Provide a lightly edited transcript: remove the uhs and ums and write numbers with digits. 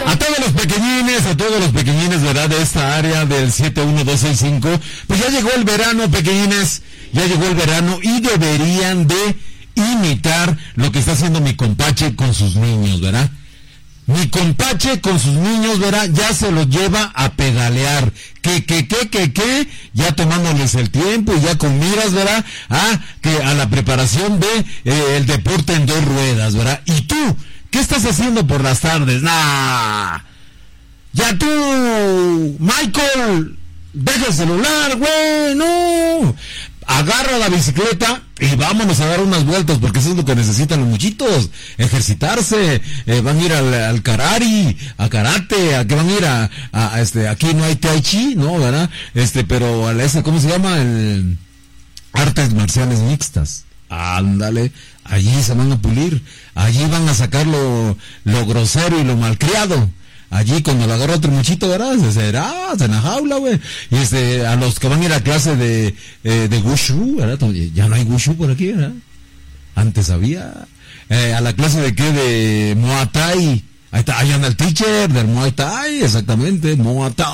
A todos los pequeñines, ¿verdad? De esta área del 71265, pues ya llegó el verano, pequeñines, ya llegó el verano y deberían de imitar lo que está haciendo mi compache con sus niños, ¿verdad? Mi compache con sus niños, ¿verdad? Ya se los lleva a pedalear. ¿Qué? Ya tomándoles el tiempo y ya con miras, ¿verdad? Que a la preparación de el deporte en 2 ruedas, ¿verdad? ¿Y tú? ¿Qué estás haciendo por las tardes? Ya tú, Michael, deja el celular, güey, no. Agarra la bicicleta y vámonos a dar unas vueltas, porque eso es lo que necesitan los muchitos, ejercitarse. Van a ir al karate, a que van a ir aquí no hay tai chi, ¿no? ¿Verdad? Pero ¿cómo se llama? El artes marciales mixtas. Ándale, allí se van a pulir, allí van a sacar lo grosero y lo malcriado. Allí cuando lo agarra otro muchito, ¿verdad? Se en la jaula, güey. Y a los que van a ir a clase de Wushu, ¿verdad? Ya no hay Wushu por aquí, ¿verdad? Antes había. A la clase de Muay Thai. Ahí anda el teacher del Muay Thai, exactamente, Muay Thai.